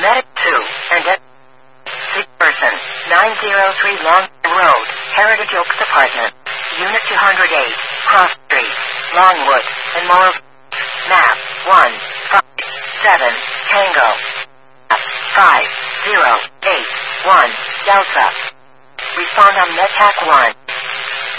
Medic 2, and at 6 person, 903 Long Road, Heritage Oaks Apartment, Unit 208, Cross Street, Longwood, and more. Map 157 Tango 5081 Delta. Respond on NetHack 1.